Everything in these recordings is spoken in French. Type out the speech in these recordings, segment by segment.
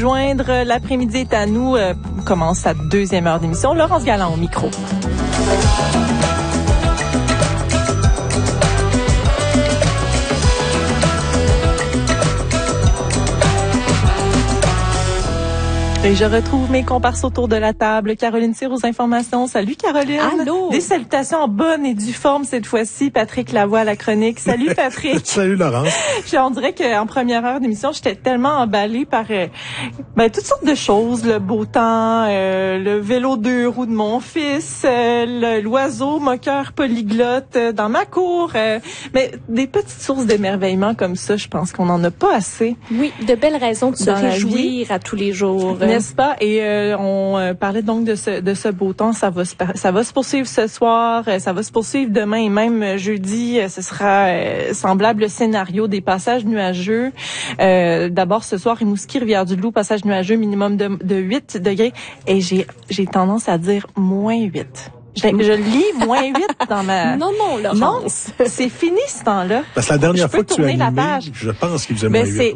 joindre. L'après-midi est à nous. Commence sa deuxième heure d'émission. Laurence Galland au micro. Et je retrouve mes comparses autour de la table. Caroline Cyr aux informations. Salut Caroline. Allô. Des salutations en bonne et due forme cette fois-ci. Patrick Lavoie à la chronique. Salut Patrick. Salut Laurence. On dirait qu'en première heure d'émission, j'étais tellement emballée par toutes sortes de choses. Le beau temps, le vélo 2 roues de mon fils, l'oiseau moqueur polyglotte dans ma cour. Mais des petites sources d'émerveillement comme ça, je pense qu'on n'en a pas assez. Oui, de belles raisons de se réjouir à tous les jours. N'est-ce pas? Et on parlait donc de ce beau temps. Ça va se poursuivre ce soir. Ça va se poursuivre demain et même jeudi. Ce sera semblable scénario des passages nuageux. D'abord ce soir, Rimouski, Rivière-du-Loup, passage nuageux minimum de 8 degrés. Et j'ai tendance à dire moins 8. Je lis moins 8 dans ma... Non, Laurence. Non, c'est fini ce temps-là. Parce que la dernière fois que tu as animé, page. Je pense qu'il faisait moins 8.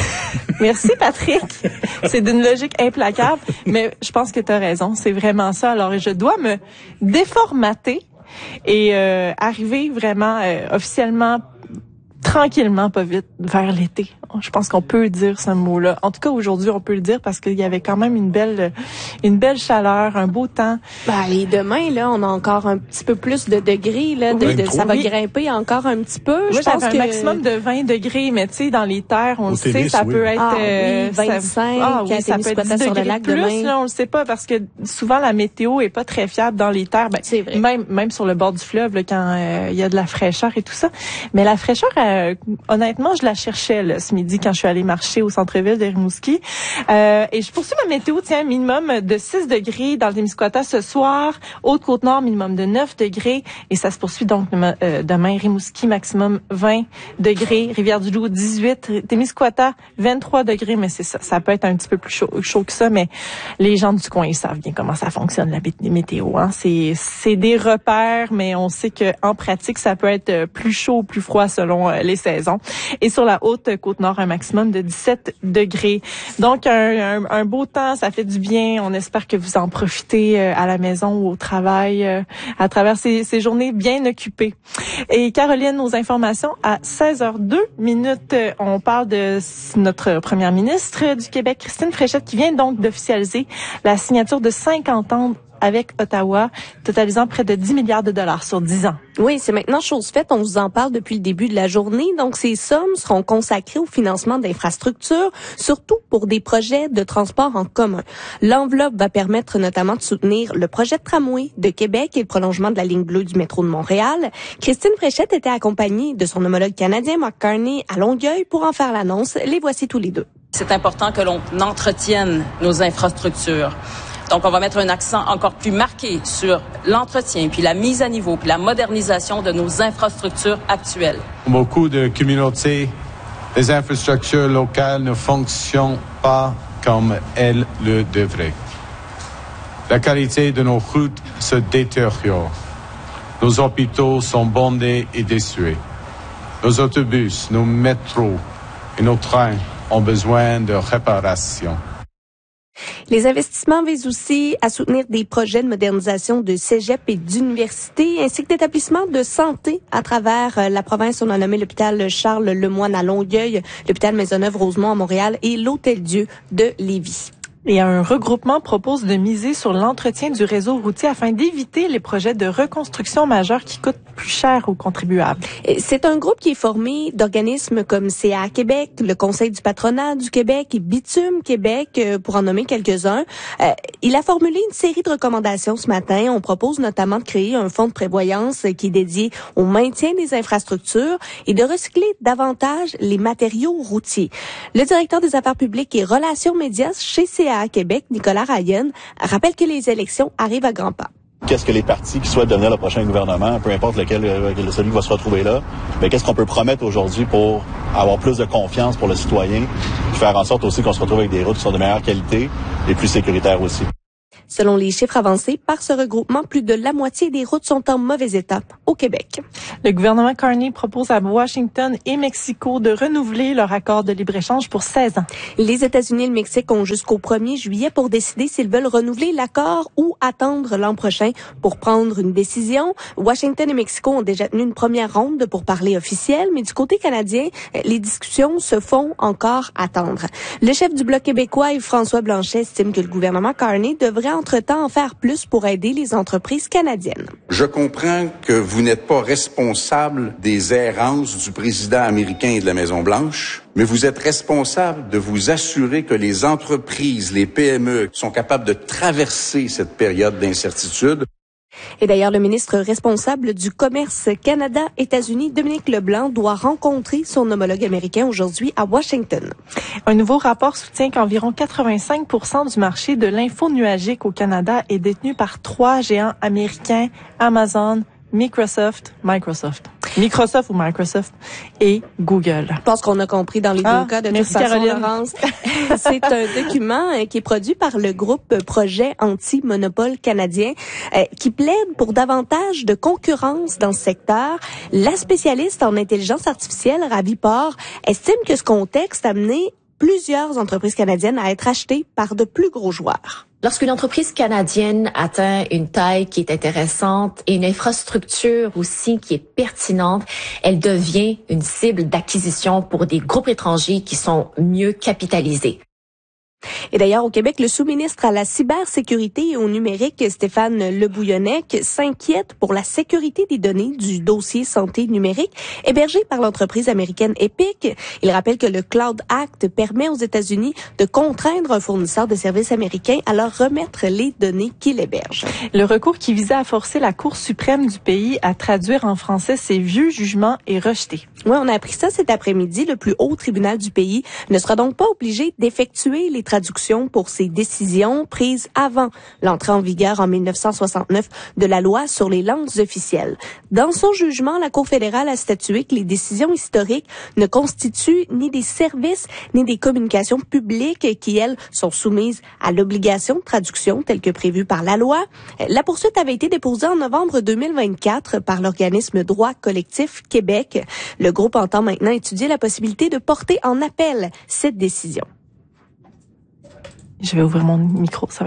Merci Patrick. C'est d'une logique implacable, mais je pense que tu as raison. C'est vraiment ça. Alors, je dois me déformater et arriver vraiment officiellement, tranquillement, pas vite, vers l'été. Je pense qu'on peut dire ce mot-là. En tout cas, aujourd'hui, on peut le dire parce qu'il y avait quand même une belle chaleur, un beau temps. Et demain, là, on a encore un petit peu plus de degrés, là. Ça va grimper encore un petit peu. Moi, j'avais un maximum de 20 degrés, mais tu sais, dans les terres, on le sait, ça peut être... 25, ça peut être 10 degrés sur le lac plus, demain. Là, on le sait pas parce que souvent, la météo est pas très fiable dans les terres. C'est vrai. Même sur le bord du fleuve, là, quand il y a de la fraîcheur et tout ça. Mais la fraîcheur, honnêtement, je la cherchais, là, ce midi quand je suis allée marcher au centre-ville de Rimouski. Et je poursuis ma météo, minimum de 6 degrés dans le Témiscouata ce soir. Haute-Côte-Nord, minimum de 9 degrés. Et ça se poursuit donc demain. Rimouski, maximum 20 degrés. Rivière-du-Loup, 18. Témiscouata, 23 degrés. Mais c'est ça. Ça peut être un petit peu plus chaud que ça. Mais les gens du coin, ils savent bien comment ça fonctionne, la météo. Hein. C'est des repères, mais on sait que en pratique, ça peut être plus chaud ou plus froid selon les saisons. Et sur la Haute-Côte-Nord, un maximum de 17 degrés. Donc, un beau temps, ça fait du bien. On espère que vous en profitez à la maison ou au travail à travers ces journées bien occupées. Et Caroline, nos informations à 16h02 minutes. On parle de notre première ministre du Québec, Christine Fréchette, qui vient donc d'officialiser la signature de 50 ans avec Ottawa, totalisant près de 10 milliards de dollars sur 10 ans. Oui, c'est maintenant chose faite. On vous en parle depuis le début de la journée. Donc, ces sommes seront consacrées au financement d'infrastructures, surtout pour des projets de transport en commun. L'enveloppe va permettre notamment de soutenir le projet de tramway de Québec et le prolongement de la ligne bleue du métro de Montréal. Christine Fréchette était accompagnée de son homologue canadien Mark Carney à Longueuil pour en faire l'annonce. Les voici tous les deux. C'est important que l'on entretienne nos infrastructures. Donc, on va mettre un accent encore plus marqué sur l'entretien, puis la mise à niveau, puis la modernisation de nos infrastructures actuelles. Beaucoup de communautés, les infrastructures locales ne fonctionnent pas comme elles le devraient. La qualité de nos routes se détériore. Nos hôpitaux sont bondés et désuets. Nos autobus, nos métros et nos trains ont besoin de réparation. Les investissements visent aussi à soutenir des projets de modernisation de cégep et d'universités, ainsi que d'établissements de santé à travers la province. On a nommé l'hôpital Charles Lemoine à Longueuil, l'hôpital Maisonneuve-Rosemont à Montréal et l'Hôtel-Dieu de Lévis. Et un regroupement propose de miser sur l'entretien du réseau routier afin d'éviter les projets de reconstruction majeure qui coûtent plus cher aux contribuables. C'est un groupe qui est formé d'organismes comme CA Québec, le Conseil du patronat du Québec et Bitume Québec, pour en nommer quelques-uns. Il a formulé une série de recommandations ce matin. On propose notamment de créer un fonds de prévoyance qui est dédié au maintien des infrastructures et de recycler davantage les matériaux routiers. Le directeur des affaires publiques et relations médias chez CA Québec, Nicolas Ryan, rappelle que les élections arrivent à grands pas. Qu'est-ce que les partis qui souhaitent devenir le prochain gouvernement, peu importe celui qui va se retrouver là, mais qu'est-ce qu'on peut promettre aujourd'hui pour avoir plus de confiance pour le citoyen, puis faire en sorte aussi qu'on se retrouve avec des routes qui sont de meilleure qualité et plus sécuritaires aussi. Selon les chiffres avancés par ce regroupement, plus de la moitié des routes sont en mauvais état au Québec. Le gouvernement Carney propose à Washington et Mexico de renouveler leur accord de libre-échange pour 16 ans. Les États-Unis et le Mexique ont jusqu'au 1er juillet pour décider s'ils veulent renouveler l'accord ou attendre l'an prochain pour prendre une décision. Washington et Mexico ont déjà tenu une première ronde pour parler officiel, mais du côté canadien, les discussions se font encore attendre. Le chef du Bloc québécois, Yves-François Blanchet, estime que le gouvernement Carney devrait entre-temps en faire plus pour aider les entreprises canadiennes. Je comprends que vous n'êtes pas responsable des errances du président américain et de la Maison-Blanche, mais vous êtes responsable de vous assurer que les entreprises, les PME sont capables de traverser cette période d'incertitude. Et d'ailleurs, le ministre responsable du commerce Canada-États-Unis, Dominique Leblanc, doit rencontrer son homologue américain aujourd'hui à Washington. Un nouveau rapport soutient qu'environ 85% du marché de l'info nuagique au Canada est détenu par 3 géants américains, Amazon, Microsoft ou Microsoft et Google. Je pense qu'on a compris dans les deux cas de toute façon, Laurence. C'est un document qui est produit par le groupe Projet Anti-Monopole canadien qui plaide pour davantage de concurrence dans ce secteur. La spécialiste en intelligence artificielle, Ravi Por, estime que ce contexte a amené plusieurs entreprises canadiennes à être achetées par de plus gros joueurs. Lorsqu'une entreprise canadienne atteint une taille qui est intéressante et une infrastructure aussi qui est pertinente, elle devient une cible d'acquisition pour des groupes étrangers qui sont mieux capitalisés. Et d'ailleurs, au Québec, le sous-ministre à la cybersécurité et au numérique, Stéphane Le Bouillonnec, s'inquiète pour la sécurité des données du dossier santé numérique hébergé par l'entreprise américaine Epic. Il rappelle que le Cloud Act permet aux États-Unis de contraindre un fournisseur de services américain à leur remettre les données qu'il héberge. Le recours qui visait à forcer la Cour suprême du pays à traduire en français ses vieux jugements est rejeté. Oui, on a appris ça cet après-midi. Le plus haut tribunal du pays ne sera donc pas obligé d'effectuer les traductions pour ses décisions prises avant l'entrée en vigueur en 1969 de la loi sur les langues officielles. Dans son jugement, la Cour fédérale a statué que les décisions historiques ne constituent ni des services ni des communications publiques qui, elles, sont soumises à l'obligation de traduction telle que prévue par la loi. La poursuite avait été déposée en novembre 2024 par l'organisme Droit collectif Québec. Le groupe entend maintenant étudier la possibilité de porter en appel cette décision. Je vais ouvrir mon micro, ça va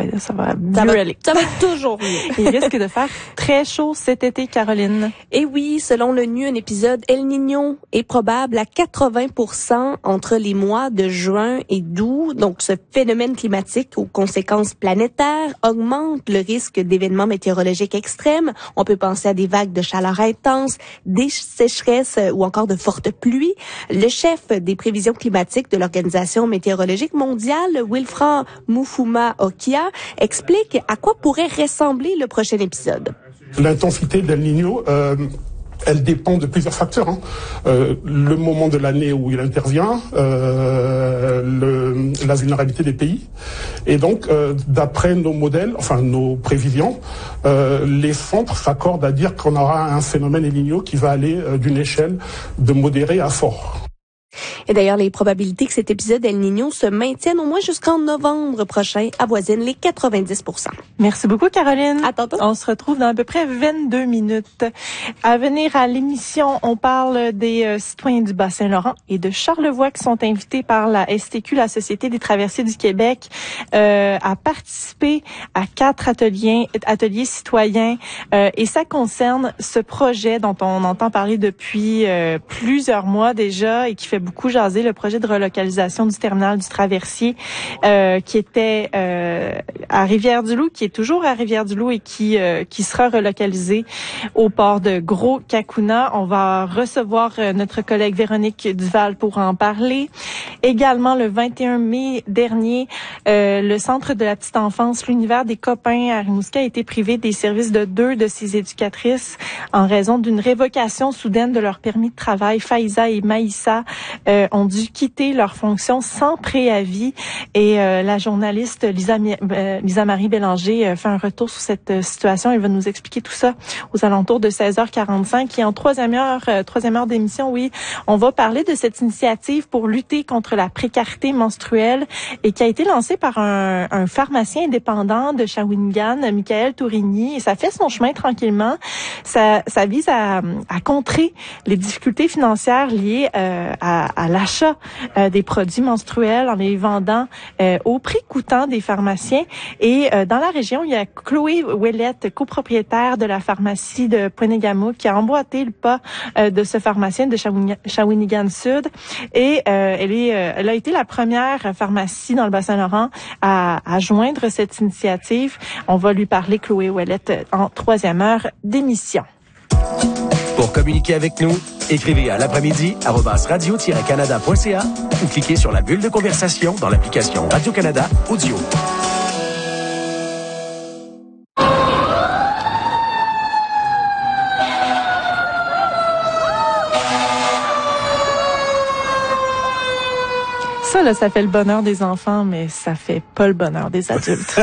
toujours mieux. Il risque de faire très chaud cet été, Caroline. Et oui, selon l'ONU, un épisode El Niño est probable à 80% entre les mois de juin et d'août. Donc, ce phénomène climatique aux conséquences planétaires augmente le risque d'événements météorologiques extrêmes. On peut penser à des vagues de chaleur intense, des sécheresses ou encore de fortes pluies. Le chef des prévisions climatiques de l'Organisation météorologique mondiale, Wilfran Mufuma Okia, explique à quoi pourrait ressembler le prochain épisode. L'intensité d'El Niño, elle dépend de plusieurs facteurs. Le moment de l'année où il intervient, la vulnérabilité des pays. Et donc, d'après nos modèles, enfin nos prévisions, les centres s'accordent à dire qu'on aura un phénomène El Niño qui va aller d'une échelle de modéré à fort. Et d'ailleurs, les probabilités que cet épisode El Niño se maintienne au moins jusqu'en novembre prochain avoisinent les 90%. Merci beaucoup, Caroline. À tantôt. On se retrouve dans à peu près 22 minutes. À venir à l'émission, on parle des citoyens du Bas-Saint-Laurent et de Charlevoix qui sont invités par la STQ, la Société des traversiers du Québec, à participer à 4 ateliers citoyens. Et ça concerne ce projet dont on entend parler depuis plusieurs mois déjà et qui fait beaucoup jaser, le projet de relocalisation du terminal du Traversier qui était à Rivière-du-Loup, qui est toujours à Rivière-du-Loup et qui sera relocalisé au port de Gros-Cacouna. On va recevoir notre collègue Véronique Duval pour en parler. Également, le 21 mai dernier, le Centre de la petite enfance, l'Univers des copains à Rimouski a été privé des services de 2 de ses éducatrices en raison d'une révocation soudaine de leur permis de travail. Faïza et Maïssa ont dû quitter leurs fonctions sans préavis. Et la journaliste Lisa Marie Bélanger fait un retour sur cette situation. Elle va nous expliquer tout ça aux alentours de 16h45. Et en troisième heure d'émission, oui, on va parler de cette initiative pour lutter contre la précarité menstruelle et qui a été lancée par un pharmacien indépendant de Shawinigan, Michael Tourigny. Et ça fait son chemin tranquillement. Ça vise à contrer les difficultés financières liées à l'achat des produits menstruels en les vendant au prix coûtant des pharmaciens. Et dans la région, il y a Chloé Ouellette, copropriétaire de la pharmacie de Pointe-Négamouk, qui a emboîté le pas de ce pharmacien de Shawinigan Sud. Et elle a été la première pharmacie dans le Bas-Saint-Laurent à joindre cette initiative. On va lui parler, Chloé Ouellette, en troisième heure d'émission. Pour communiquer avec nous, écrivez à l'après-midi @radio-canada.ca ou cliquez sur la bulle de conversation dans l'application Radio-Canada Audio. Ça, là, ça fait le bonheur des enfants, mais ça fait pas le bonheur des adultes.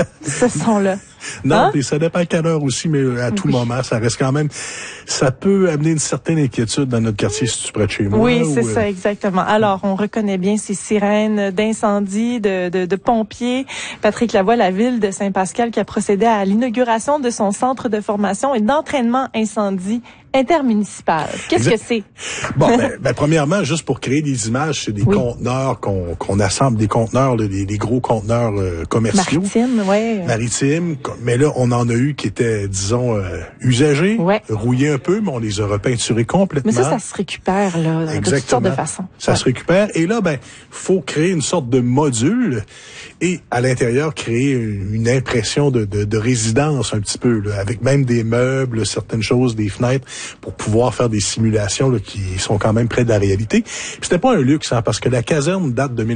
Ce son-là. Non, puis ça dépend à quelle heure aussi, mais à tout moment, ça reste quand même... Ça peut amener une certaine inquiétude dans notre quartier si tu es près de chez moi. Oui, c'est ça, exactement. Alors, on reconnaît bien ces sirènes d'incendie, de pompiers. Patrick Lavoie, la ville de Saint-Pascal, qui a procédé à l'inauguration de son centre de formation et d'entraînement incendie intermunicipal. Qu'est-ce que c'est? Bon, premièrement, juste pour créer des images, c'est des conteneurs qu'on assemble, des conteneurs, des gros conteneurs commerciaux. Maritimes, mais là, on en a eu qui étaient, disons, usagés, rouillés un peu, mais on les a repeinturés complètement. Mais ça se récupère, là, de toutes sortes de façons. Ça se récupère. Et là, faut créer une sorte de module et, à l'intérieur, créer une impression de résidence un petit peu, là, avec même des meubles, certaines choses, des fenêtres, pour pouvoir faire des simulations là, qui sont quand même près de la réalité. Puis c'était pas un luxe, parce que la caserne date de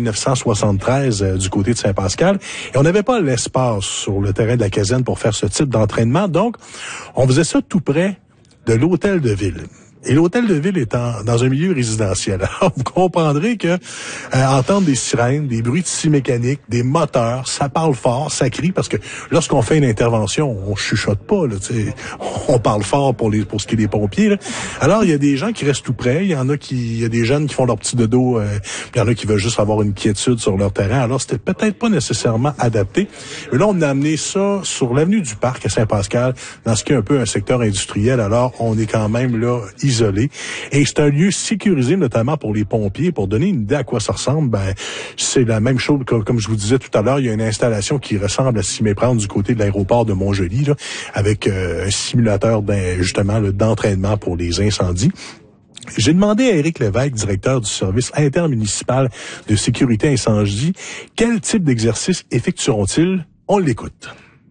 1973 du côté de Saint-Pascal, et on n'avait pas l'espace sur le terrain de la caserne pour faire ce type d'entraînement. Donc, on faisait ça tout près de l'hôtel de ville. Et l'hôtel de ville est dans un milieu résidentiel. Alors, vous comprendrez que entendre des sirènes, des bruits de scie mécaniques, des moteurs, ça parle fort, ça crie, parce que lorsqu'on fait une intervention, on chuchote pas, là, on parle fort pour ce qui est des pompiers. Là. Alors, il y a des gens qui restent tout près, il y a des jeunes qui font leur petit dodo, il y en a qui veulent juste avoir une quiétude sur leur terrain. Alors, c'était peut-être pas nécessairement adapté. Mais là, on a amené ça sur l'avenue du Parc à Saint-Pascal, dans ce qui est un peu un secteur industriel. Alors, on est quand même là isolé. Et c'est un lieu sécurisé, notamment pour les pompiers. Pour donner une idée à quoi ça ressemble, c'est la même chose que, comme je vous disais tout à l'heure, il y a une installation qui ressemble à s'y méprendre du côté de l'aéroport de Montjoly, là, avec un simulateur justement d'entraînement pour les incendies. J'ai demandé à Éric Lévesque, directeur du service intermunicipal de sécurité incendie, quel type d'exercice effectueront-ils? On l'écoute.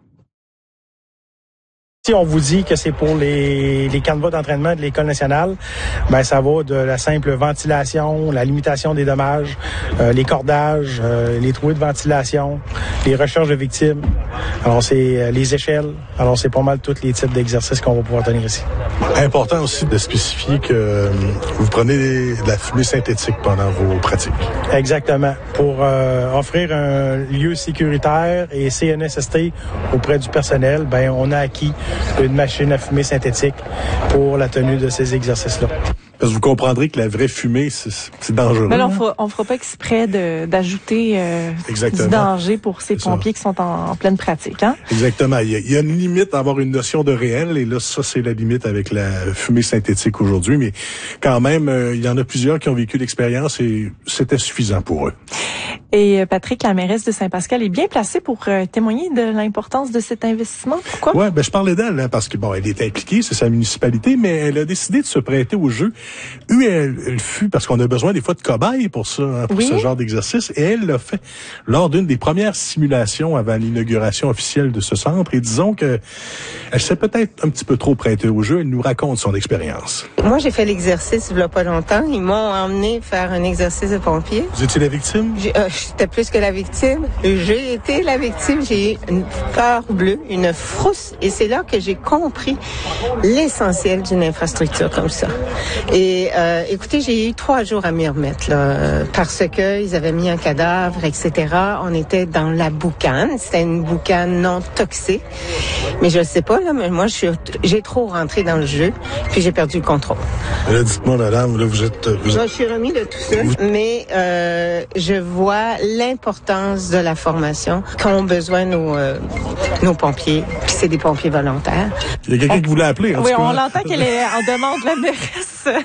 Si on vous dit que c'est pour les canevas d'entraînement de l'École nationale, ça va de la simple ventilation, la limitation des dommages, les cordages, les trouées de ventilation, les recherches de victimes. Alors, c'est les échelles. Alors, c'est pas mal tous les types d'exercices qu'on va pouvoir tenir ici. Important aussi de spécifier que vous prenez de la fumée synthétique pendant vos pratiques. Exactement. Pour offrir un lieu sécuritaire et CNSST auprès du personnel, on a acquis une machine à fumée synthétique pour la tenue de ces exercices-là. Parce que vous comprendrez que la vraie fumée, c'est dangereux. Mais là, on fera pas exprès d'ajouter du danger pour ces pompiers qui sont en pleine pratique. Hein? Exactement. Il y a une limite à avoir une notion de réel, et là, ça, c'est la limite avec la fumée synthétique aujourd'hui. Mais quand même, il y en a plusieurs qui ont vécu l'expérience et c'était suffisant pour eux. Et Patrick, la mairesse de Saint-Pascal, est bien placée pour témoigner de l'importance de cet investissement. Pourquoi? Ouais, je parlais d'elle, parce que elle est impliquée, c'est sa municipalité, mais elle a décidé de se prêter au jeu. Elle fut, parce qu'on a besoin des fois de cobayes pour ça, pour ce genre d'exercice, et elle l'a fait lors d'une des premières simulations avant l'inauguration officielle de ce centre. Et disons que elle s'est peut-être un petit peu trop prêtée au jeu. Elle nous raconte son expérience. Moi, j'ai fait l'exercice il y a pas longtemps. Ils m'ont emmené faire un exercice de pompier. Vous étiez la victime? j'étais plus que la victime. J'ai été la victime. J'ai eu une peur bleue, une frousse. Et c'est là que j'ai compris l'essentiel d'une infrastructure comme ça. Et écoutez, j'ai eu 3 jours à m'y remettre, là, parce que ils avaient mis un cadavre, etc. On était dans la boucane. C'était une boucane non toxique. Mais je sais pas, là, mais moi, j'ai trop rentré dans le jeu, puis j'ai perdu le contrôle. Là, dites-moi, madame, là, vous êtes... Je suis remis de tout ça, mais je vois l'importance de la formation qu'ont besoin nos pompiers, puis c'est des pompiers volontaires. Il y a quelqu'un qui voulait appeler, en oui, tout cas. on l'entend qu'elle est en demande de la mairesse.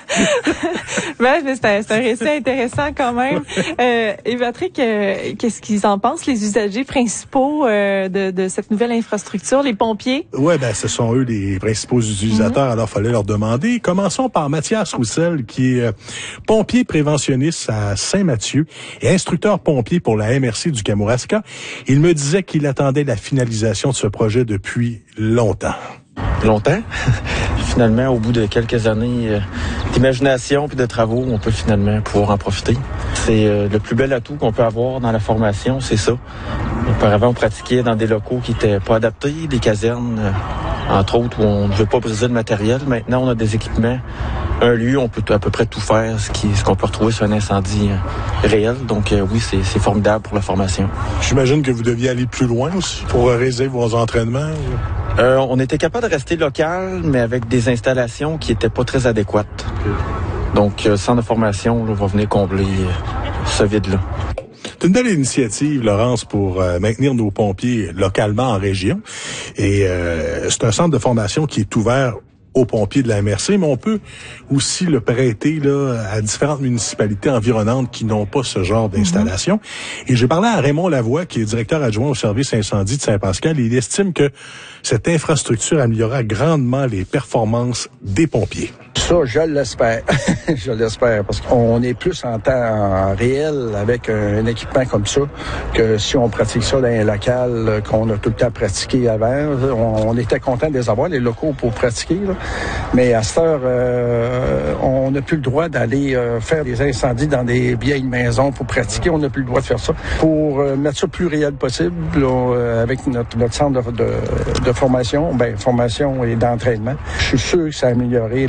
Mais c'est un récit intéressant quand même. Et Patrick, qu'est-ce qu'ils en pensent, les usagers principaux de cette nouvelle infrastructure, les pompiers? Oui, ce sont eux les principaux utilisateurs, alors fallait leur demander. Commençons par Mathias Roussel, qui est pompier préventionniste à Saint-Mathieu et instructeur pompier pour la MRC du Kamouraska. Il me disait qu'il attendait la finalisation de ce projet depuis longtemps. Longtemps. Finalement, au bout de quelques années d'imagination puis de travaux, on peut finalement pouvoir en profiter. C'est le plus bel atout qu'on peut avoir dans la formation, c'est ça. Auparavant, on pratiquait dans des locaux qui étaient pas adaptés, des casernes, entre autres, où on ne veut pas poser de matériel. Maintenant, on a des équipements, un lieu, on peut à peu près tout faire, ce qu'on peut retrouver sur un incendie réel. Donc oui, c'est formidable pour la formation. J'imagine que vous deviez aller plus loin aussi pour réaliser vos entraînements. On était capable de rester local, mais avec des installations qui étaient pas très adéquates. Donc, le centre de formation là, va venir combler ce vide-là. C'est une belle initiative, Laurence, pour maintenir nos pompiers localement en région. Et c'est un centre de formation qui est ouvert aux pompiers de la MRC, mais on peut aussi le prêter là à différentes municipalités environnantes qui n'ont pas ce genre d'installation. Et j'ai parlé à Raymond Lavoie, qui est directeur adjoint au service incendie de Saint-Pascal, et il estime que cette infrastructure améliorera grandement les performances des pompiers. Ça, je l'espère. Je l'espère, parce qu'on est plus en temps réel avec un équipement comme ça que si on pratique ça dans un local qu'on a tout le temps pratiqué avant. On était content de les avoir, les locaux pour pratiquer, là. Mais à cette heure, on n'a plus le droit d'aller faire des incendies dans des vieilles maisons pour pratiquer. On n'a plus le droit de faire ça. Pour mettre ça le plus réel possible, là, avec notre centre de formation, formation et d'entraînement, je suis sûr que ça a amélioré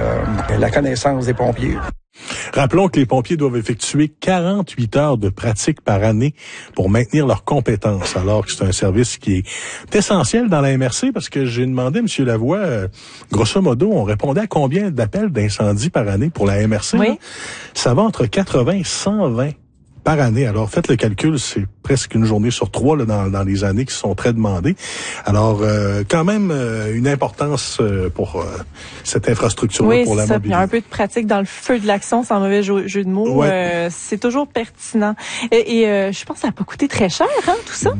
la connaissance des pompiers. Rappelons que les pompiers doivent effectuer 48 heures de pratique par année pour maintenir leurs compétences, alors que c'est un service qui est essentiel dans la MRC, parce que j'ai demandé à M. Lavoie, grosso modo, on répondait à combien d'appels d'incendie par année pour la MRC? Oui. Là? Ça va entre 80 et 120 par année. Alors, faites le calcul, c'est presque une journée sur 3 là, dans les années qui sont très demandées. Alors, quand même, une importance pour cette infrastructure-là pour la mobilité. Il y a un peu de pratique dans le feu de l'action, sans mauvais jeu de mots. Ouais. C'est toujours pertinent. Et je pense que ça n'a pas coûté très cher, tout ça?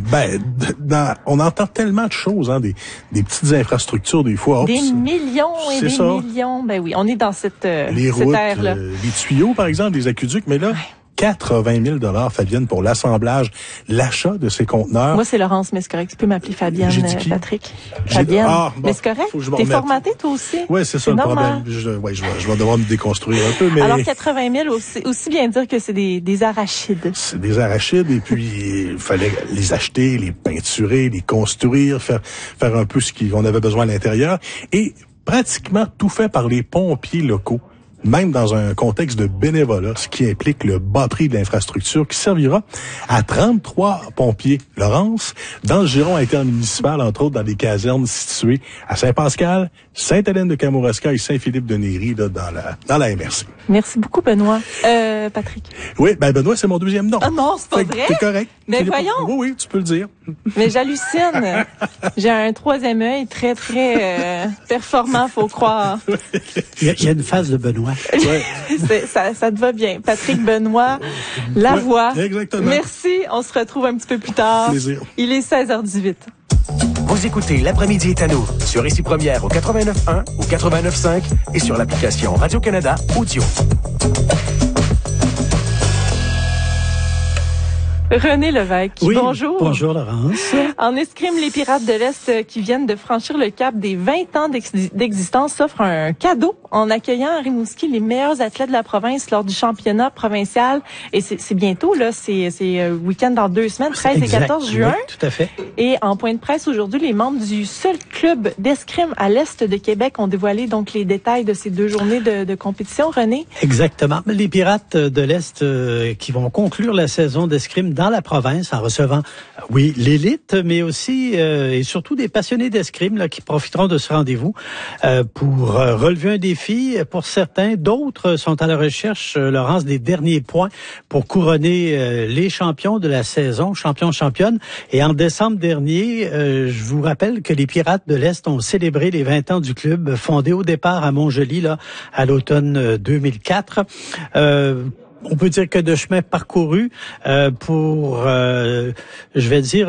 On entend tellement de choses, des petites infrastructures, des fois. Des millions et des millions. Ben oui, on est dans cette ère-là. Les tuyaux, par exemple, des aqueducs, mais là... Ouais. 80 000 Fabienne, pour l'assemblage, l'achat de ces conteneurs. Moi, c'est Laurence, mais c'est correct. Tu peux m'appeler Fabienne, Patrick. Fabienne. Mais c'est correct. T'es formaté, toi aussi. Oui, c'est ça le problème. Je vais devoir me déconstruire un peu. Mais... Alors, 80 000, aussi bien dire que c'est des arachides. C'est des arachides, et puis il fallait les acheter, les peinturer, les construire, faire un peu ce qu'on avait besoin à l'intérieur. Et pratiquement tout fait par les pompiers locaux. Même dans un contexte de bénévolat, ce qui implique le bas prix de l'infrastructure qui servira à 33 pompiers, Laurence, dans le giron intermunicipal, entre autres dans des casernes situées à Saint-Pascal, Sainte-Hélène-de-Kamouraska et Saint-Philippe-de-Néry, là, dans la MRC. Merci beaucoup, Benoît. Patrick. Oui, Benoît, c'est mon deuxième nom. Ah non, c'est pas vrai? C'est correct. Mais voyons. Oui, tu peux le dire. Mais j'hallucine. J'ai un troisième œil très, très performant, faut croire. Il y a une phase de Benoît. Ouais. Ça te va bien. Patrick Benoît, Lavoie. Ouais, exactement. Merci. On se retrouve un petit peu plus tard. Plaisir. Il est 16h18. Vous écoutez L'après-midi est à nous sur Ici Première au 89.1 ou 89.5 et sur l'application Radio-Canada Audio. René Lévesque, oui, bonjour. Bonjour Laurence. En escrime, les Pirates de l'Est qui viennent de franchir le cap des 20 ans d'existence s'offrent un cadeau en accueillant à Rimouski les meilleurs athlètes de la province lors du championnat provincial. Et c'est bientôt, là, c'est week-end dans 2 semaines, 13 et 14 juin. Oui, tout à fait. Et en point de presse aujourd'hui, les membres du seul club d'escrime à l'Est de Québec ont dévoilé donc les détails de ces 2 journées de compétition. René? Exactement. Les Pirates de l'Est qui vont conclure la saison d'escrime dans la province en recevant, oui, l'élite, mais aussi et surtout des passionnés d'escrime là, qui profiteront de ce rendez-vous pour relever un défi pour certains. D'autres sont à la recherche, Laurence, des derniers points pour couronner les champions de la saison, champions-championnes. Et en décembre dernier, je vous rappelle que les Pirates de l'Est ont célébré les 20 ans du club, fondé au départ à Montjoly, là, à l'automne 2004. On peut dire que de chemin parcouru pour, je vais dire,